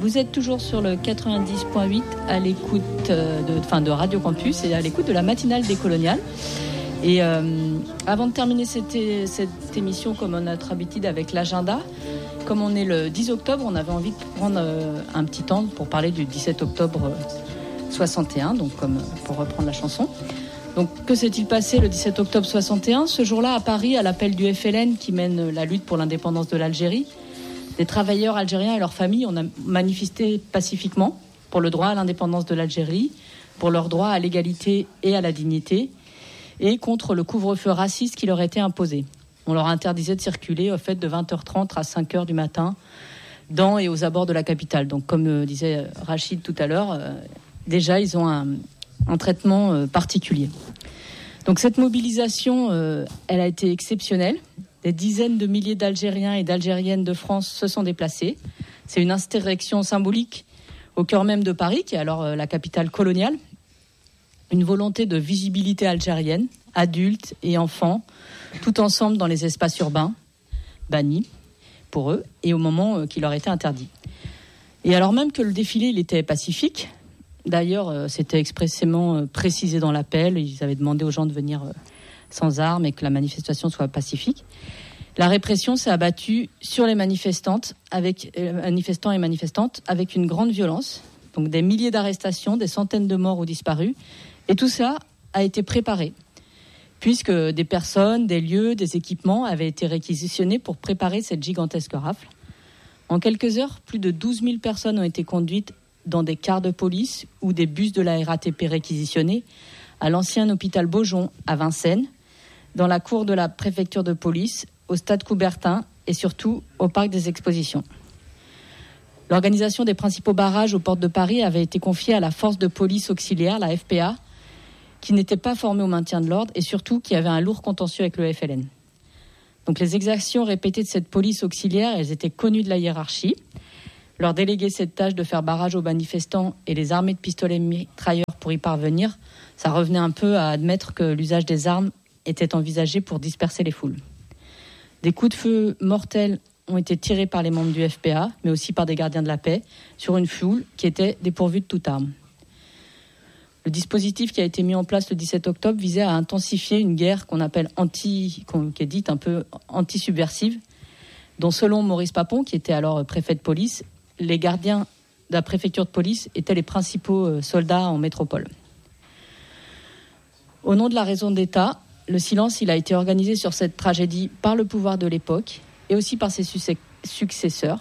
Vous êtes toujours sur le 90.8 à l'écoute de Radio Campus et à l'écoute de la matinale des Coloniales. Et avant de terminer cette émission comme notre habitude avec l'agenda, comme on est le 10 octobre, on avait envie de prendre un petit temps pour parler du 17 octobre 61, donc comme pour reprendre la chanson. Donc que s'est-il passé le 17 octobre 61 ? Ce jour-là, à Paris, à l'appel du FLN qui mène la lutte pour l'indépendance de l'Algérie, des travailleurs algériens et leurs familles ont manifesté pacifiquement pour le droit à l'indépendance de l'Algérie, pour leur droit à l'égalité et à la dignité, et contre le couvre-feu raciste qui leur était imposé. On leur interdisait de circuler au fait de 20h30 à 5h du matin dans et aux abords de la capitale. Donc comme disait Rachid tout à l'heure, déjà ils ont un traitement particulier. Donc cette mobilisation, elle a été exceptionnelle. Des dizaines de milliers d'Algériens et d'Algériennes de France se sont déplacés. C'est une insurrection symbolique au cœur même de Paris, qui est alors la capitale coloniale. Une volonté de visibilité algérienne, adultes et enfants, tout ensemble dans les espaces urbains, bannis pour eux, et au moment qui leur était interdit. Et alors même que le défilé il était pacifique, d'ailleurs c'était expressément précisé dans l'appel, ils avaient demandé aux gens de venir sans armes et que la manifestation soit pacifique. La répression s'est abattue sur les manifestants et manifestantes avec une grande violence. Donc des milliers d'arrestations, des centaines de morts ou disparus. Et tout ça a été préparé, puisque des personnes, des lieux, des équipements avaient été réquisitionnés pour préparer cette gigantesque rafle. En quelques heures, plus de 12 000 personnes ont été conduites dans des cars de police ou des bus de la RATP réquisitionnés à l'ancien hôpital Beaujon à Vincennes, dans la cour de la préfecture de police, au stade Coubertin et surtout au parc des expositions. L'organisation des principaux barrages aux portes de Paris avait été confiée à la force de police auxiliaire, la FPA, qui n'était pas formée au maintien de l'ordre et surtout qui avait un lourd contentieux avec le FLN. Donc les exactions répétées de cette police auxiliaire, elles étaient connues de la hiérarchie. Leur déléguer cette tâche de faire barrage aux manifestants et les armées de pistolets mitrailleurs pour y parvenir, ça revenait un peu à admettre que l'usage des armes était envisagé pour disperser les foules. Des coups de feu mortels ont été tirés par les membres du FPA, mais aussi par des gardiens de la paix, sur une foule qui était dépourvue de toute arme. Le dispositif qui a été mis en place le 17 octobre visait à intensifier une guerre qu'on appelle qui est dite un peu anti-subversive, dont selon Maurice Papon, qui était alors préfet de police, les gardiens de la préfecture de police étaient les principaux soldats en métropole. Au nom de la raison d'État, le silence il a été organisé sur cette tragédie par le pouvoir de l'époque et aussi par ses successeurs.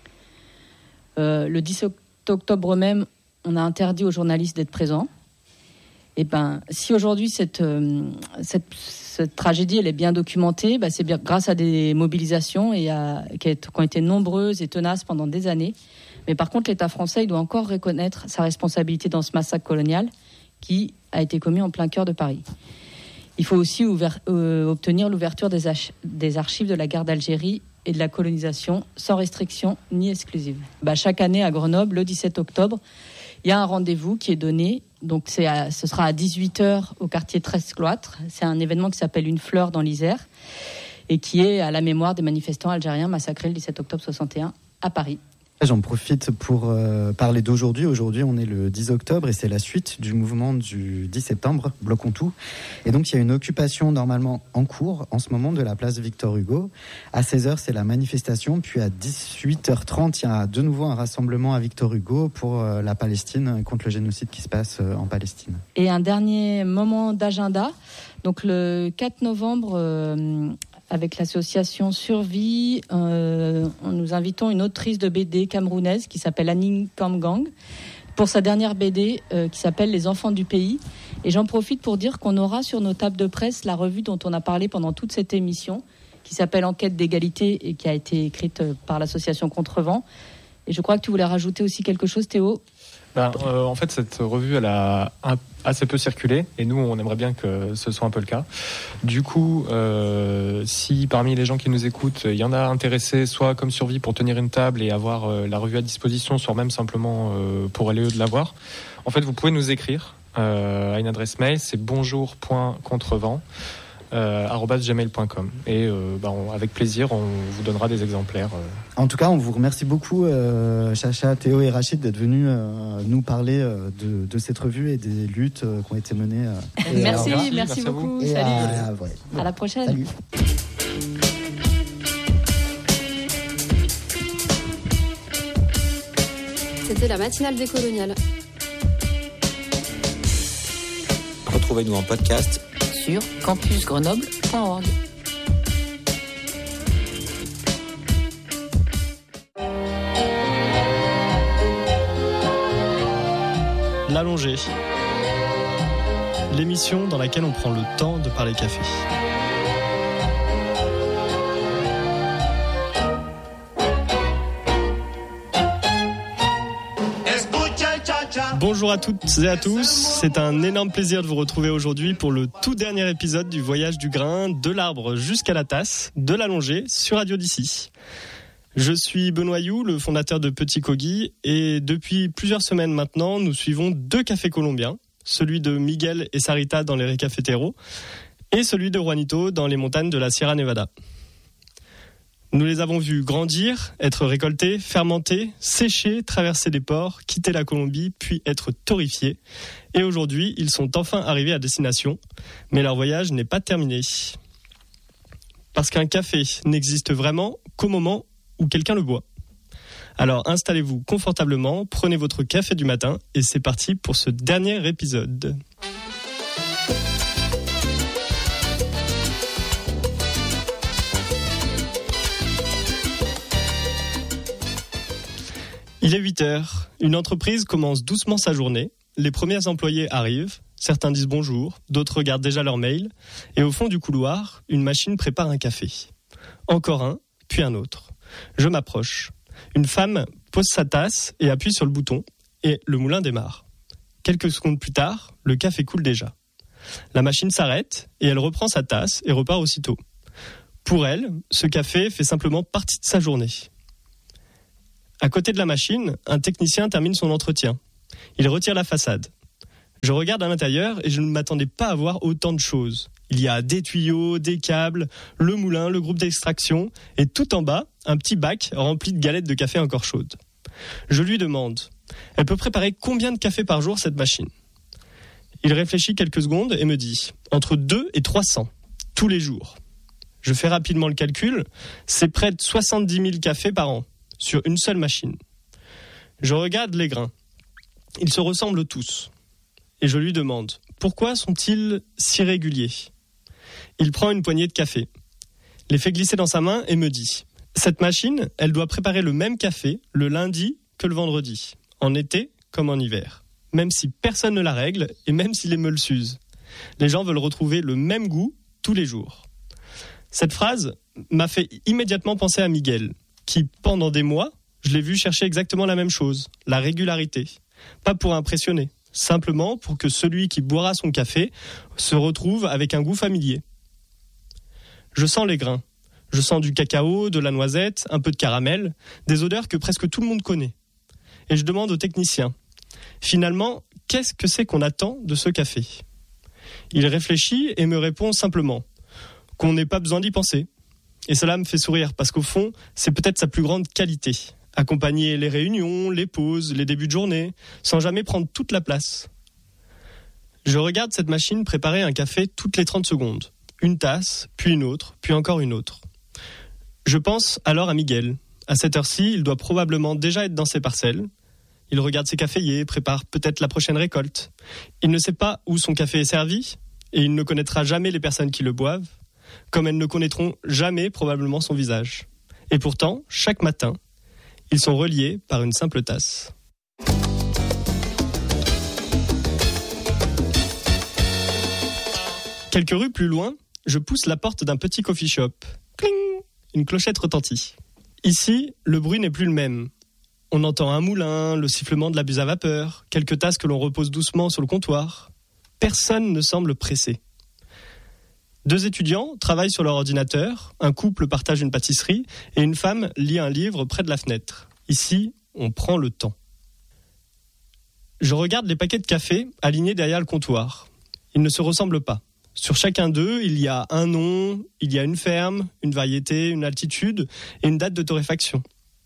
Le 17 octobre même, on a interdit aux journalistes d'être présents. Et si aujourd'hui cette tragédie elle est bien documentée, c'est bien grâce à des mobilisations qui ont été nombreuses et tenaces pendant des années. Mais par contre, l'État français il doit encore reconnaître sa responsabilité dans ce massacre colonial qui a été commis en plein cœur de Paris. Il faut aussi obtenir l'ouverture des archives de la guerre d'Algérie et de la colonisation sans restriction ni exclusive. Chaque année à Grenoble, le 17 octobre, il y a un rendez-vous qui est donné. Donc ce sera à 18h au quartier 13-Cloître. C'est un événement qui s'appelle Une fleur dans l'Isère et qui est à la mémoire des manifestants algériens massacrés le 17 octobre 61 à Paris. J'en profite pour parler d'aujourd'hui. Aujourd'hui, on est le 10 octobre et c'est la suite du mouvement du 10 septembre, Bloquons tout. Et donc, il y a une occupation normalement en cours en ce moment de la place Victor Hugo. À 16h, c'est la manifestation. Puis à 18h30, il y a de nouveau un rassemblement à Victor Hugo pour la Palestine, contre le génocide qui se passe en Palestine. Et un dernier moment d'agenda. Donc, le 4 novembre... avec l'association Survie, nous invitons une autrice de BD camerounaise qui s'appelle Annie Kamgang pour sa dernière BD qui s'appelle Les enfants du pays. Et j'en profite pour dire qu'on aura sur nos tables de presse la revue dont on a parlé pendant toute cette émission, qui s'appelle Enquête d'égalité et qui a été écrite par l'association Contrevent. Et je crois que tu voulais rajouter aussi quelque chose, Théo. En fait, cette revue, elle a assez peu circulé et nous, on aimerait bien que ce soit un peu le cas. Du coup, si parmi les gens qui nous écoutent, il y en a intéressés, soit comme Survie pour tenir une table et avoir la revue à disposition, soit même simplement pour aller de la voir, en fait, vous pouvez nous écrire à une adresse mail, c'est bonjour.contrevent @gmail.com. Et avec plaisir, on vous donnera des exemplaires. En tout cas, on vous remercie beaucoup, Chacha, Théo et Rachid, d'être venus nous parler de cette revue et des luttes qui ont été menées. Merci beaucoup. Et salut. À la prochaine. Salut. C'était la matinale des Coloniales. Retrouvez-nous en podcast sur campusgrenoble.org. L'Allongée, l'émission dans laquelle on prend le temps de parler café. Bonjour à toutes et à tous, c'est un énorme plaisir de vous retrouver aujourd'hui pour le tout dernier épisode du voyage du grain, de l'arbre jusqu'à la tasse, de l'Allongée sur Radio d'ici. Je suis Benoît You, le fondateur de Petit Kogi, et depuis plusieurs semaines maintenant, nous suivons 2 cafés colombiens, celui de Miguel et Sarita dans les Recafeteros, et celui de Juanito dans les montagnes de la Sierra Nevada. Nous les avons vus grandir, être récoltés, fermentés, séchés, traverser des ports, quitter la Colombie, puis être torréfiés. Et aujourd'hui, ils sont enfin arrivés à destination, mais leur voyage n'est pas terminé. Parce qu'un café n'existe vraiment qu'au moment où quelqu'un le boit. Alors installez-vous confortablement, prenez votre café du matin, et c'est parti pour ce dernier épisode. Il est 8h, une entreprise commence doucement sa journée, les premiers employés arrivent, certains disent bonjour, d'autres regardent déjà leur mail, et au fond du couloir, une machine prépare un café. Encore un, puis un autre. Je m'approche. Une femme pose sa tasse et appuie sur le bouton, et le moulin démarre. Quelques secondes plus tard, le café coule déjà. La machine s'arrête, et elle reprend sa tasse et repart aussitôt. Pour elle, ce café fait simplement partie de sa journée. À côté de la machine, un technicien termine son entretien. Il retire la façade. Je regarde à l'intérieur et je ne m'attendais pas à voir autant de choses. Il y a des tuyaux, des câbles, le moulin, le groupe d'extraction et tout en bas, un petit bac rempli de galettes de café encore chaudes. Je lui demande, elle peut préparer combien de café par jour cette machine ? Il réfléchit quelques secondes et me dit, entre 2 et 300, tous les jours. Je fais rapidement le calcul, c'est près de 70 000 cafés par an. Sur une seule machine. Je regarde les grains. Ils se ressemblent tous. Et je lui demande, pourquoi sont-ils si réguliers ? Il prend une poignée de café, les fait glisser dans sa main et me dit, cette machine, elle doit préparer le même café le lundi que le vendredi, en été comme en hiver, même si personne ne la règle et même si les meules s'usent. Les gens veulent retrouver le même goût tous les jours. Cette phrase m'a fait immédiatement penser à Miguel, qui, pendant des mois, je l'ai vu chercher exactement la même chose, la régularité. Pas pour impressionner, simplement pour que celui qui boira son café se retrouve avec un goût familier. Je sens les grains. Je sens du cacao, de la noisette, un peu de caramel, des odeurs que presque tout le monde connaît. Et je demande au technicien, finalement, qu'est-ce que c'est qu'on attend de ce café ? Il réfléchit et me répond simplement qu'on n'ait pas besoin d'y penser. Et cela me fait sourire parce qu'au fond, c'est peut-être sa plus grande qualité. Accompagner les réunions, les pauses, les débuts de journée, sans jamais prendre toute la place. Je regarde cette machine préparer un café toutes les 30 secondes. Une tasse, puis une autre, puis encore une autre. Je pense alors à Miguel. À cette heure-ci, il doit probablement déjà être dans ses parcelles. Il regarde ses caféiers, prépare peut-être la prochaine récolte. Il ne sait pas où son café est servi, et il ne connaîtra jamais les personnes qui le boivent, comme elles ne connaîtront jamais probablement son visage. Et pourtant, chaque matin, ils sont reliés par une simple tasse. Quelques rues plus loin, je pousse la porte d'un petit coffee shop. Cling ! Une clochette retentit. Ici, le bruit n'est plus le même. On entend un moulin, le sifflement de la buse à vapeur, quelques tasses que l'on repose doucement sur le comptoir. Personne ne semble pressé. 2 étudiants travaillent sur leur ordinateur, un couple partage une pâtisserie et une femme lit un livre près de la fenêtre. Ici, on prend le temps. Je regarde les paquets de café alignés derrière le comptoir. Ils ne se ressemblent pas. Sur chacun d'eux, il y a un nom, il y a une ferme, une variété, une altitude et une date de torréfaction.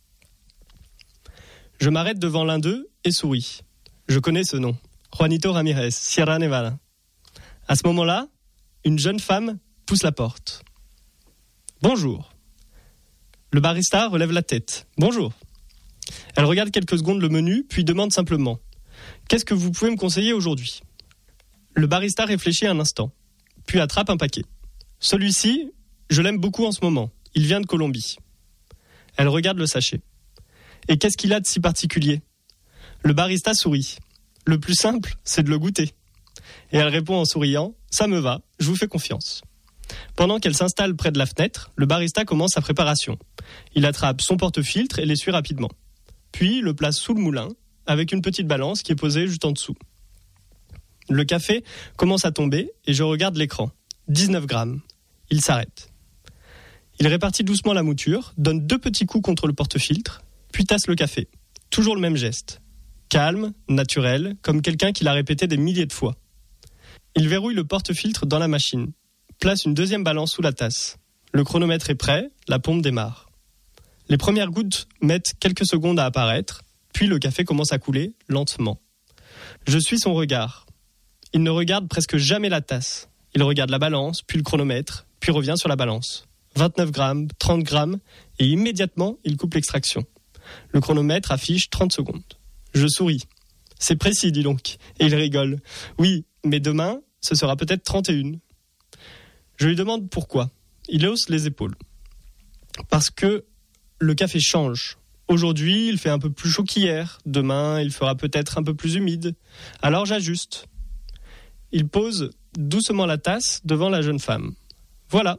Je m'arrête devant l'un d'eux et souris. Je connais ce nom. Juanito Ramirez, Sierra Nevada. À ce moment-là, une jeune femme pousse la porte. Bonjour. Le barista relève la tête. Bonjour. Elle regarde quelques secondes le menu, puis demande simplement « Qu'est-ce que vous pouvez me conseiller aujourd'hui ?» Le barista réfléchit un instant, puis attrape un paquet. « Celui-ci, je l'aime beaucoup en ce moment. Il vient de Colombie. » Elle regarde le sachet. « Et qu'est-ce qu'il a de si particulier ?» Le barista sourit. « Le plus simple, c'est de le goûter. » Et elle répond en souriant « Ça me va, je vous fais confiance. » Pendant qu'elle s'installe près de la fenêtre, le barista commence sa préparation. Il attrape son porte-filtre et l'essuie rapidement. Puis le place sous le moulin, avec une petite balance qui est posée juste en dessous. Le café commence à tomber et je regarde l'écran. 19 grammes. Il s'arrête. Il répartit doucement la mouture, donne 2 petits coups contre le porte-filtre, puis tasse le café. Toujours le même geste. Calme, naturel, comme quelqu'un qui l'a répété des milliers de fois. Il verrouille le porte-filtre dans la machine. Place une deuxième balance sous la tasse. Le chronomètre est prêt, la pompe démarre. Les premières gouttes mettent quelques secondes à apparaître, puis le café commence à couler lentement. Je suis son regard. Il ne regarde presque jamais la tasse. Il regarde la balance, puis le chronomètre, puis revient sur la balance. 29 grammes, 30 grammes, et immédiatement, il coupe l'extraction. Le chronomètre affiche 30 secondes. Je souris. C'est précis, dis donc. Et il rigole. Oui, mais demain, ce sera peut-être 31. Je lui demande pourquoi. Il hausse les épaules. Parce que le café change. Aujourd'hui, il fait un peu plus chaud qu'hier. Demain, il fera peut-être un peu plus humide. Alors j'ajuste. Il pose doucement la tasse devant la jeune femme. Voilà.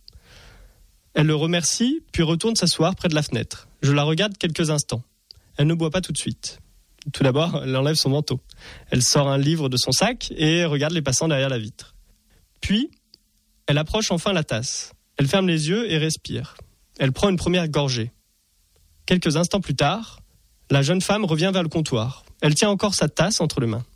Elle le remercie, puis retourne s'asseoir près de la fenêtre. Je la regarde quelques instants. Elle ne boit pas tout de suite. Tout d'abord, elle enlève son manteau. Elle sort un livre de son sac et regarde les passants derrière la vitre. Puis, elle approche enfin la tasse. Elle ferme les yeux et respire. Elle prend une première gorgée. Quelques instants plus tard, la jeune femme revient vers le comptoir. Elle tient encore sa tasse entre les mains.